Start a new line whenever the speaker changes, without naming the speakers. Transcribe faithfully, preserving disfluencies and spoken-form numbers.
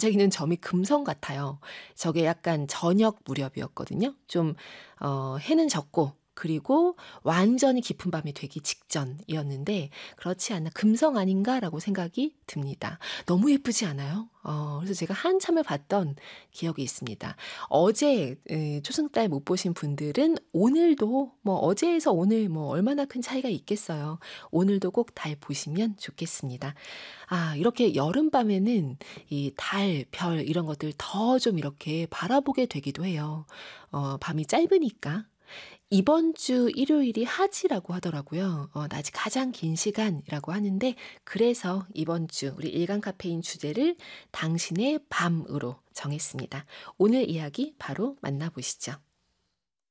반짝이는 점이 금성 같아요. 저게 약간 저녁 무렵이었거든요. 좀 어 해는 졌고 그리고 완전히 깊은 밤이 되기 직전이었는데 '그렇지 않나. 금성 아닌가?'라고 생각이 듭니다. 너무 예쁘지 않아요? 어 그래서 제가 한참을 봤던 기억이 있습니다. 어제 예 초승달 못 보신 분들은 오늘도 뭐 어제에서 오늘 뭐 얼마나 큰 차이가 있겠어요. 오늘도 꼭 달 보시면 좋겠습니다. 아 이렇게 여름밤에는 이 달, 별 이런 것들 더 좀 이렇게 바라보게 되기도 해요. 어 밤이 짧으니까. 이번 주 일요일이 하지라고 하더라고요. 어 낮이 가장 긴 시간이라고 하는데 그래서 이번 주 우리 일간 카페인 주제를 당신의 밤으로 정했습니다. 오늘 이야기 바로 만나보시죠.